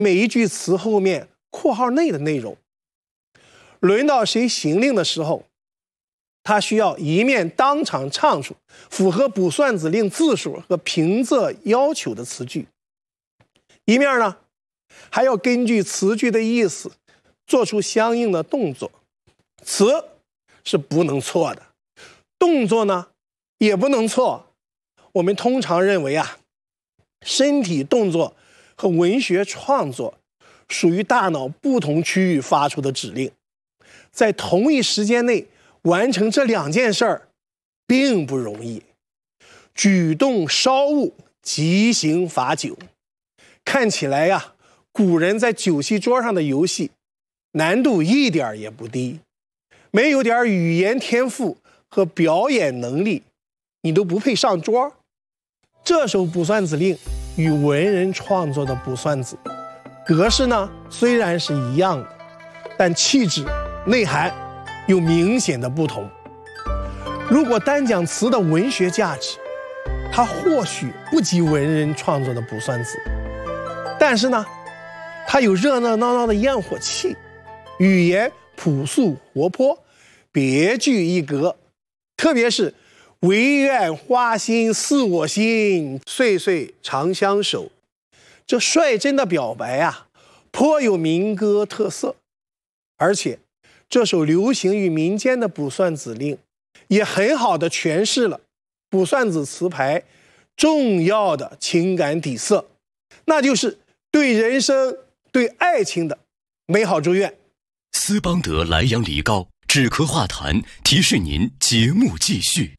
每一句词后面括号内的内容。轮到谁行令的时候，他需要一面当场唱出符合卜算子令字数和平仄要求的词句，一面呢还要根据词句的意思做出相应的动作。词是不能错的，动作呢也不能错。我们通常认为身体动作和文学创作属于大脑不同区域发出的指令，在同一时间内完成这2件事儿并不容易。举动稍误，即行罚酒。看起来古人在酒席桌上的游戏难度一点也不低，没有点语言天赋和表演能力，你都不配上桌。这首卜算子令与文人创作的卜算子格式呢虽然是一样的，但气质内涵有明显的不同。如果单讲词的文学价值，它或许不及文人创作的卜算子，但是呢它有热热闹闹的焰火气，语言朴素活泼，别具一格。特别是唯愿花心似我心，岁岁长相守，这率真的表白颇有民歌特色。而且这首流行于民间的卜算子令也很好地诠释了卜算子词牌重要的情感底色，那就是对人生对爱情的美好祝愿。 斯邦德莱阳梨膏止咳化痰，提示您节目继续。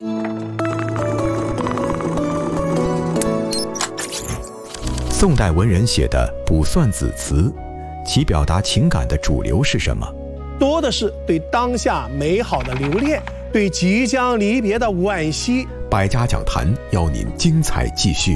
宋代文人写的卜算子词，其表达情感的主流是什么？ 多的是对当下美好的留恋，对即将离别的惋惜。 百家讲坛邀您精彩继续。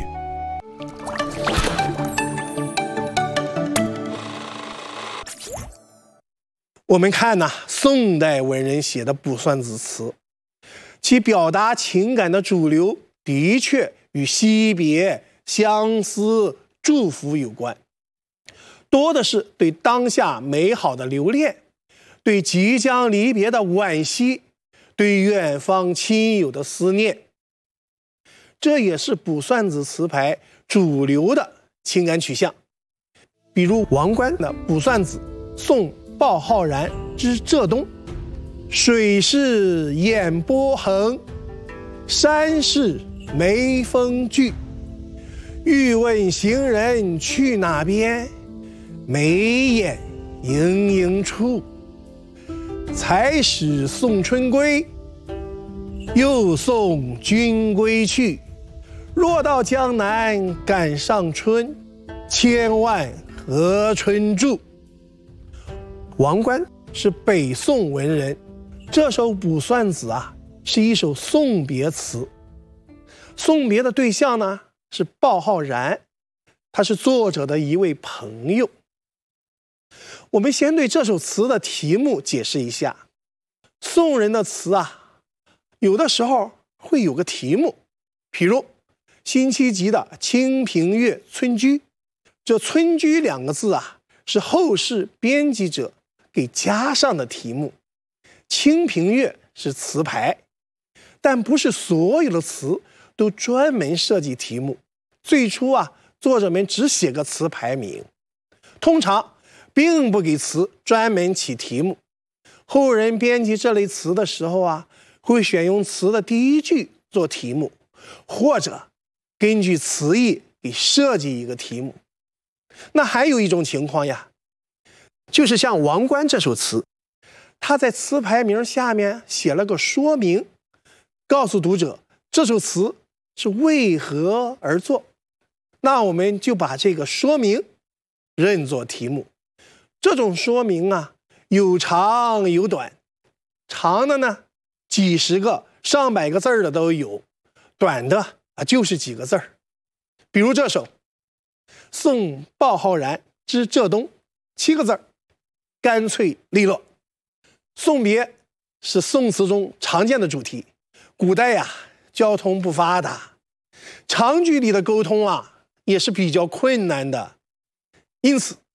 我们看宋代文人写的卜算子词，其表达情感的主流的确与惜别、相思、祝福有关，多的是对当下美好的留恋，对即将离别的惋惜，对远方亲友的思念。这也是卜算子词牌主流的情感取向。比如王观的卜算子宋鲍浩然之浙东，水是眼波横，山是眉峰聚，欲问行人去哪边，眉眼盈盈处。才使送春归，又送君归去。若到江南赶上春，千万和春住。王观是北宋文人，这首卜算子是一首送别词。送别的对象呢是鲍浩然，他是作者的一位朋友。我们先对这首词的题目解释一下。宋人的词有的时候会有个题目，比如辛弃疾的《清平乐·村居》，这村居2个字是后世编辑者给加上的题目。清平乐是词牌，但不是所有的词都专门设计题目。最初作者们只写个词牌名，通常并不给词专门起题目。后人编辑这类词的时候会选用词的第一句做题目，或者根据词义给设计一个题目。那还有一种情况就是像王观这首词，他在词牌名下面写了个说明，告诉读者这首词是为何而作。那我们就把这个说明认作题目。这种说明有长有短，长的呢几十个、上百个字的都有，短的就是几个字儿。比如这首宋鲍浩然之浙东，7个字儿，干脆利落。送别是宋词中常见的主题。古代交通不发达，长距离的沟通也是比较困难的，因此